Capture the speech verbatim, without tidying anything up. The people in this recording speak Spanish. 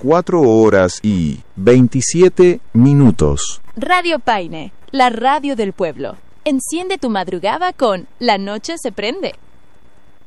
cuatro horas y veintisiete minutos. Radio Paine, la radio del pueblo. Enciende tu madrugada con La Noche se prende.